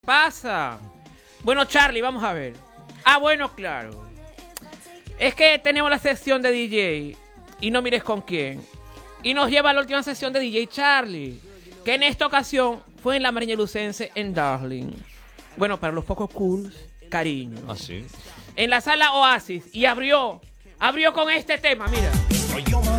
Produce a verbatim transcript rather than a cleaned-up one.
pasa? Bueno, Charlie, vamos a ver. Ah, bueno, claro. Es que tenemos la sección de D J y no mires con quién. Y nos lleva a la última sesión de D J Charlie, que en esta ocasión fue en la Mariña Lucense en Darling. Bueno, para los pocos cool, cariño. ¿Ah, sí? En la sala Oasis. Y abrió, abrió con este tema, mira.